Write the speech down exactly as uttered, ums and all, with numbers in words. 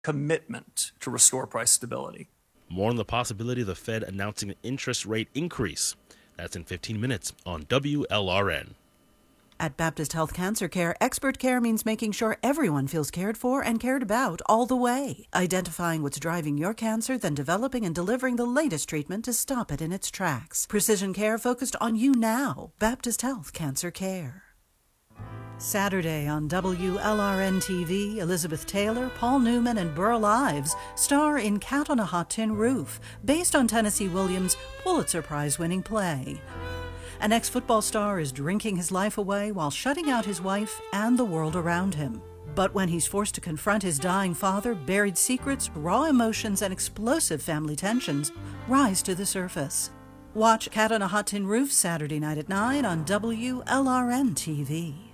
commitment to restore price stability. More on the possibility of the Fed announcing an interest rate increase. That's in fifteen minutes on W L R N. At Baptist Health Cancer Care, expert care means making sure everyone feels cared for and cared about all the way. Identifying what's driving your cancer, then developing and delivering the latest treatment to stop it in its tracks. Precision care focused on you now. Baptist Health Cancer Care. Saturday on W L R N T V, Elizabeth Taylor, Paul Newman, and Burl Ives star in Cat on a Hot Tin Roof, based on Tennessee Williams' Pulitzer Prize-winning play. An ex-football star is drinking his life away while shutting out his wife and the world around him. But when he's forced to confront his dying father, buried secrets, raw emotions, and explosive family tensions rise to the surface. Watch Cat on a Hot Tin Roof Saturday night at nine on W L R N T V.